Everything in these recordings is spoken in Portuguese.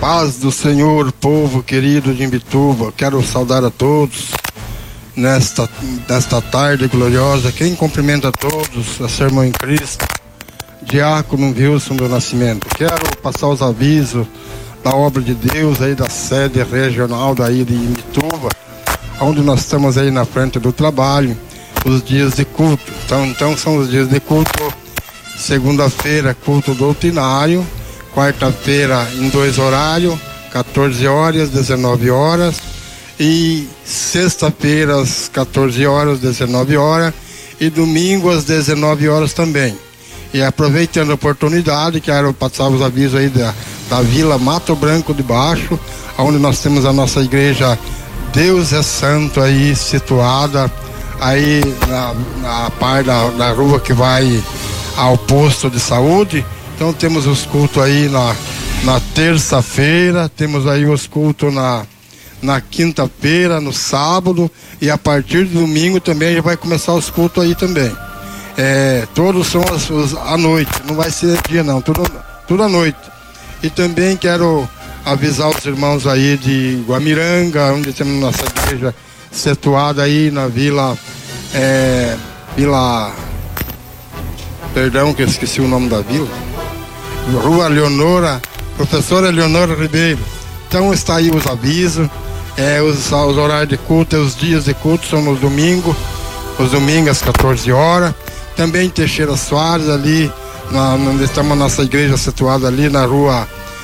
Paz do Senhor, povo querido de Imbituba. Quero saudar a todos nesta tarde gloriosa. Quem cumprimenta a todos, a Sermão em Cristo, Diácono Wilson do Nascimento. Quero passar os avisos da obra de Deus aí da sede regional daí de Imbituba, onde nós estamos aí na frente do trabalho, os dias de culto. Então são os dias de culto. Segunda-feira, culto doutrinário. Quarta-feira, em 2 horários, 14 horas, 19 horas. E sexta-feira, às 14 horas, 19 horas. E domingo, às 19 horas também. E aproveitando a oportunidade, quero passar os avisos aí da Vila Mato Branco de Baixo, onde nós temos a nossa igreja Deus é Santo aí, situada aí na parte da rua que vai ao posto de saúde. Então temos os cultos aí na terça-feira, temos aí os cultos na quinta-feira, no sábado, e a partir do domingo também já vai começar os cultos aí também. Todos são à noite, não vai ser dia não, tudo à noite. E também quero avisar os irmãos aí de Guamiranga, onde temos nossa igreja situada aí na perdão que eu esqueci o nome da vila, Rua Leonora, Professora Leonora Ribeiro. Então está aí os avisos, os horários de culto, os dias de culto são os domingos às 14 horas. Também Teixeira Soares, ali, onde estamos a nossa igreja situada ali na rua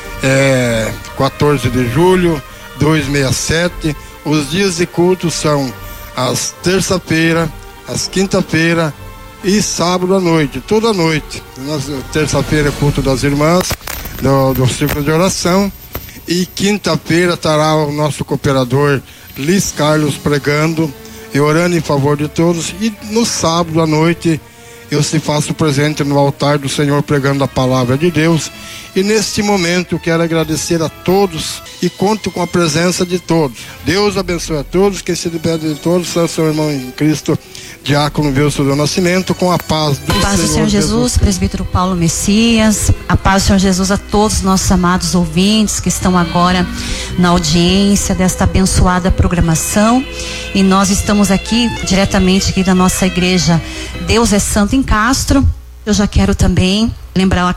14 de julho, 267. Os dias de culto são as terça-feira, as quinta-feira e sábado à noite, toda noite. Terça-feira é culto das irmãs do círculo de oração, e quinta-feira estará o nosso cooperador Liz Carlos pregando e orando em favor de todos, e no sábado à noite eu se faço presente no altar do Senhor pregando a palavra de Deus. E neste momento quero agradecer a todos e conto com a presença de todos. Deus abençoe a todos, que se libere de todos, é seu irmão em Cristo, Diácono Wilson do Nascimento, com a paz do Senhor Jesus. Presbítero Paulo Messias, a paz do Senhor Jesus a todos os nossos amados ouvintes que estão agora na audiência desta abençoada programação. E nós estamos aqui diretamente aqui da nossa igreja Deus é Santo em Castro. Eu já quero também lembrar